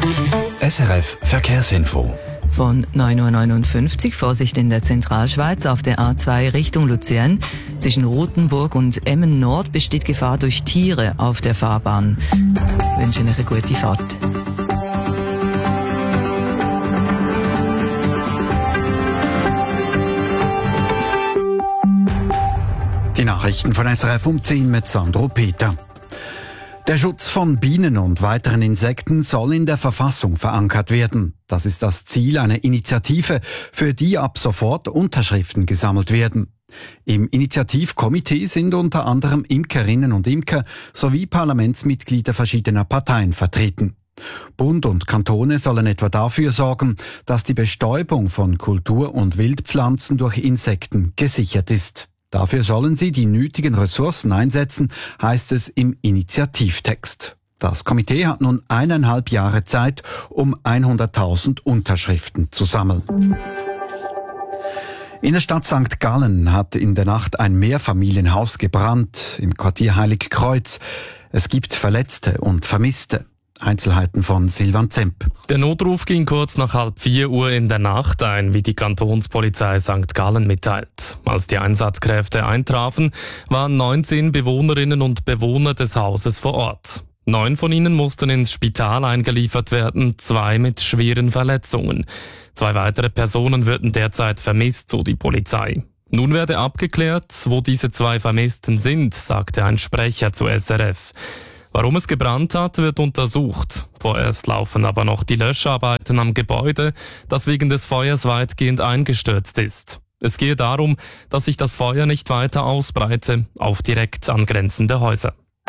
SRF Verkehrsinfo. Von 9.59 Uhr Vorsicht in der Zentralschweiz auf der A2 Richtung Luzern. Zwischen Rothenburg und Emmen Nord besteht Gefahr durch Tiere auf der Fahrbahn. Ich wünsche Ihnen eine gute Fahrt. Die Nachrichten von SRF um 10 mit Sandro Peter. Der Schutz von Bienen und weiteren Insekten soll in der Verfassung verankert werden. Das ist das Ziel einer Initiative, für die ab sofort Unterschriften gesammelt werden. Im Initiativkomitee sind unter anderem Imkerinnen und Imker sowie Parlamentsmitglieder verschiedener Parteien vertreten. Bund und Kantone sollen etwa dafür sorgen, dass die Bestäubung von Kultur- und Wildpflanzen durch Insekten gesichert ist. Dafür sollen sie die nötigen Ressourcen einsetzen, heißt es im Initiativtext. Das Komitee hat nun 1,5 Jahre Zeit, um 100.000 Unterschriften zu sammeln. In der Stadt St. Gallen hat in der Nacht ein Mehrfamilienhaus gebrannt, im Quartier Heiligkreuz. Es gibt Verletzte und Vermisste. Einzelheiten von Silvan Zemp. Der Notruf ging kurz nach 3:30 in der Nacht ein, wie die Kantonspolizei St. Gallen mitteilt. Als die Einsatzkräfte eintrafen, waren 19 Bewohnerinnen und Bewohner des Hauses vor Ort. 9 von ihnen mussten ins Spital eingeliefert werden, 2 mit schweren Verletzungen. 2 weitere Personen würden derzeit vermisst, so die Polizei. Nun werde abgeklärt, wo diese 2 Vermissten sind, sagte ein Sprecher zu SRF. Warum es gebrannt hat, wird untersucht. Vorerst laufen aber noch die Löscharbeiten am Gebäude, das wegen des Feuers weitgehend eingestürzt ist. Es gehe darum, dass sich das Feuer nicht weiter ausbreite auf direkt angrenzende Häuser.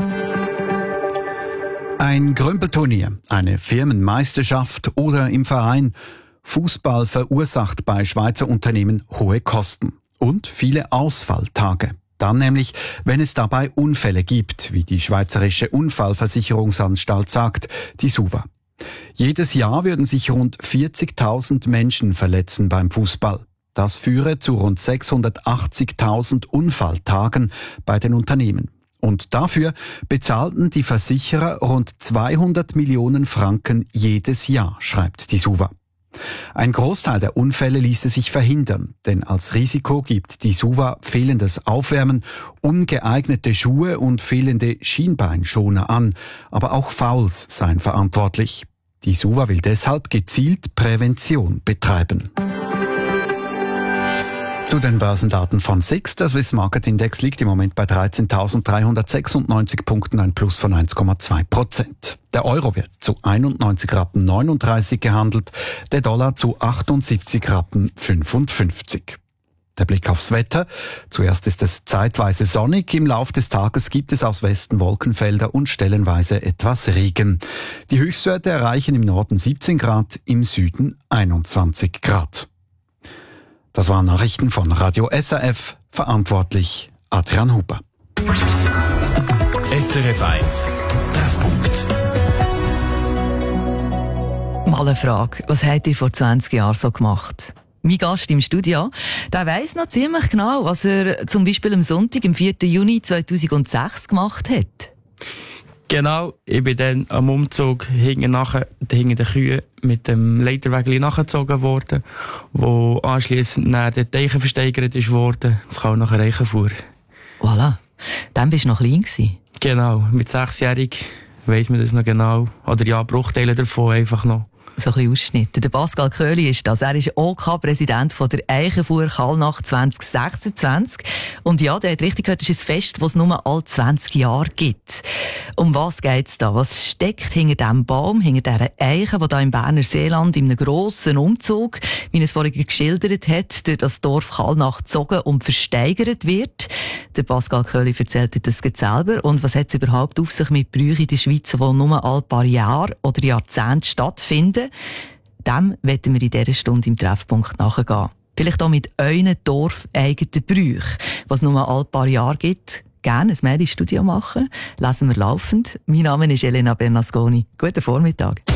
Ein Grümpelturnier, eine Firmenmeisterschaft oder im Verein. Fußball verursacht bei Schweizer Unternehmen hohe Kosten und viele Ausfalltage. Dann nämlich, wenn es dabei Unfälle gibt, wie die Schweizerische Unfallversicherungsanstalt sagt, die SUVA. Jedes Jahr würden sich rund 40.000 Menschen verletzen beim Fußball. Das führe zu rund 680.000 Unfalltagen bei den Unternehmen. Und dafür bezahlten die Versicherer rund 200 Millionen Franken jedes Jahr, schreibt die SUVA. Ein Großteil der Unfälle ließe sich verhindern, denn als Risiko gibt die SUVA fehlendes Aufwärmen, ungeeignete Schuhe und fehlende Schienbeinschoner an, aber auch Fouls seien verantwortlich. Die SUVA will deshalb gezielt Prävention betreiben. Zu den Börsendaten von SIX. Der Swiss Market Index liegt im Moment bei 13.396 Punkten, ein Plus von 1,2%. Der Euro wird zu 91,39 Rappen gehandelt, der Dollar zu 78,55 Rappen. Der Blick aufs Wetter. Zuerst ist es zeitweise sonnig. Im Lauf des Tages gibt es aus Westen Wolkenfelder und stellenweise etwas Regen. Die Höchstwerte erreichen im Norden 17 Grad, im Süden 21 Grad. Das waren Nachrichten von Radio SRF, verantwortlich Adrian Huber. SRF 1, Treffpunkt. Mal eine Frage, was habt ihr vor 20 Jahren so gemacht? Mein Gast im Studio, der weiss noch ziemlich genau, was er zum Beispiel am Sonntag, am 4. Juni 2006 gemacht hat. Genau, ich bin dann am Umzug hinten den Kühen mit dem Leiterwägel nachgezogen worden, wo anschliessend dann der Teichen versteigert ist worden. Das kann auch nachher Reichen fuhr. Voilà. Dann bist du noch klein gewesen. Genau, mit 6-jährig weiss man das noch genau. Oder ja, Bruchteile davon einfach noch. So ein bisschen Ausschnitte. Der Pascal Köhli ist das. Er ist OK-Präsident von der Eichenfuhr Kallnacht 2026. Und ja, der hat richtig gehört, das ist ein Fest, das es nur alle 20 Jahre gibt. Um was geht's da? Was steckt hinter diesem Baum, hinter dieser Eiche, die da im Berner Seeland in einem grossen Umzug, wie er es vorhin geschildert hat, durch das Dorf Kallnacht gezogen und versteigert wird? Der Pascal Köhli erzählt das selber. Und was hat es überhaupt auf sich mit Brüchen in der Schweiz, die nur alle paar Jahre oder Jahrzehnte stattfinden? Dem wollen wir in dieser Stunde im Treffpunkt nachgehen. Vielleicht auch mit euren dorfeigenen Brüchen, was es nur alle paar Jahre gibt. Gerne ein Mail ins Studio machen. Lesen wir laufend. Mein Name ist Elena Bernasconi. Guten Vormittag.